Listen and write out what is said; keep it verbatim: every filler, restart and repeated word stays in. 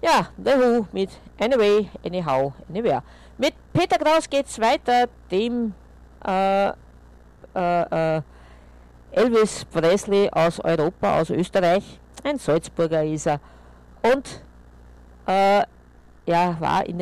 Ja, The Who mit Anyway, Anyhow, Anywhere. Mit Peter Kraus geht's weiter, dem äh, äh, äh, Elvis Presley aus Europa, aus Österreich. Ein Salzburger ist er. Und äh, er war in